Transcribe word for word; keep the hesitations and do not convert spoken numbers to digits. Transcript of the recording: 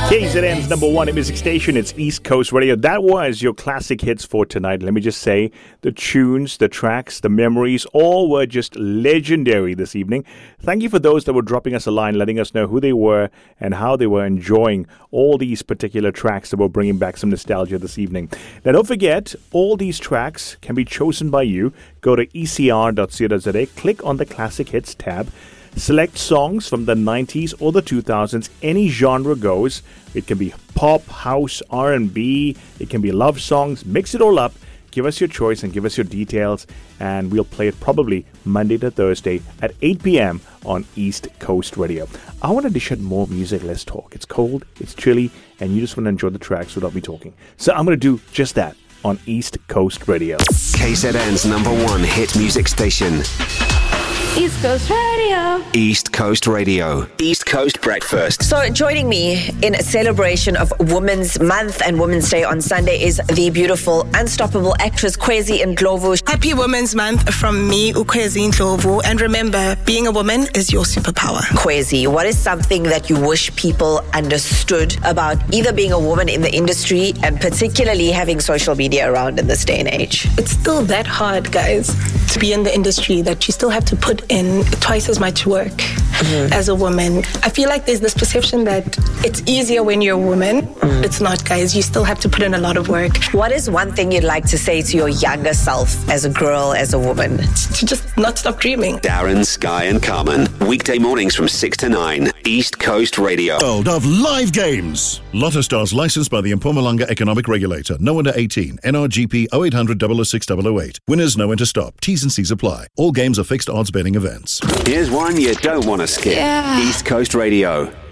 K Z N's number one music station, it's East Coast Radio. That was your classic hits for tonight. Let me just say, the tunes, the tracks, the memories, all were just legendary this evening. Thank you for those that were dropping us a line, letting us know who they were and how they were enjoying all these particular tracks that were bringing back some nostalgia this evening. Now, don't forget, all these tracks can be chosen by you. Go to e c r dot co dot z a, click on the Classic Hits tab. Select songs from the nineties or the two thousands. Any genre goes. It can be pop, house, R and B. It can be love songs. Mix it all up. Give us your choice and give us your details. And we'll play it probably Monday to Thursday at eight p.m. on East Coast Radio. I want to dish out more music. Let's talk. It's cold, it's chilly, and you just want to enjoy the tracks without me talking. So I'm going to do just that on East Coast Radio. K Z N's number one hit music station. East Coast Radio. East Coast Radio. East Coast Breakfast. So joining me in a celebration of Women's Month and Women's Day on Sunday is the beautiful, unstoppable actress Kwezi Ndlovu. Happy Women's Month from me, Kwezi Ndlovu. And remember, being a woman is your superpower. Kwezi, what is something that you wish people understood about either being a woman in the industry and particularly having social media around in this day and age? It's still that hard, guys, to be in the industry that you still have to put in twice as much work mm-hmm. as a woman. I feel like there's this perception that it's easier when you're a woman. Mm. It's not, guys. You still have to put in a lot of work. What is one thing you'd like to say to your younger self as a girl, as a woman? To just not stop dreaming. Darren, Sky and Carmen. Weekday mornings from six to nine. East Coast Radio. World of live games. Lotto Stars licensed by the Mpumalanga Economic Regulator. No under eighteen. N R G P oh eight hundred, double oh six, double oh eight. Winners know when to stop. T's and C's apply. All games are fixed odds betting events. Here's one you don't want to skip. Yeah. East Coast Radio.